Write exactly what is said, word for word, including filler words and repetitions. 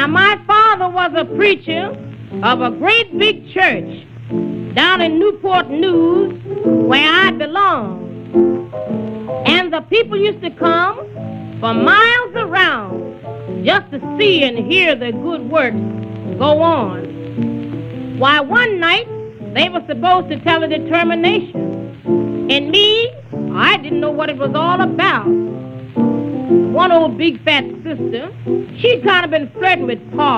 Now, my father was a preacher of a great big church down in Newport News, where I belong. And the people used to come for miles around just to see and hear the good work go on. Why, one night, they were supposed to tell a determination. And me, I didn't know what it was all about. One old big fat sister, she'd kind of been flirting with Pa.